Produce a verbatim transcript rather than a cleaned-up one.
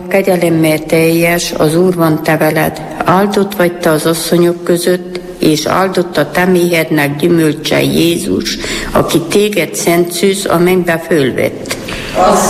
Kegyelemmel teljes, az Úr van te veled, áldott vagy te az asszonyok között, és áldott a te méhednek gyümölcse Jézus, aki téged szent szűz a mennybe fölvett.